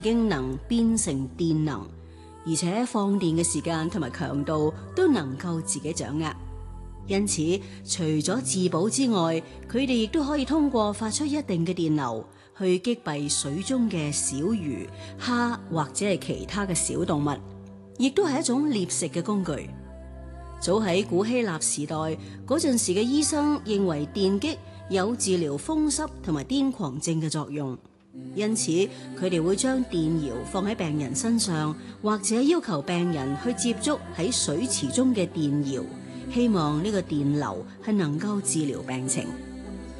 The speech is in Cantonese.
經能變成電能，而且放電嘅時間同埋強度都能夠自己掌握。因此，除咗自保之外，佢哋亦都可以通過發出一定嘅電流去擊斃水中嘅小魚、蝦或者係其他嘅小動物，亦都係一種獵食嘅工具。早喺古希臘時代嗰陣時嘅醫生認為電擊有治療風濕同埋癲狂症嘅作用，因此佢哋會將電搖放喺病人身上，或者要求病人去接觸喺水池中嘅電搖，希望呢個電流係能夠治療病情。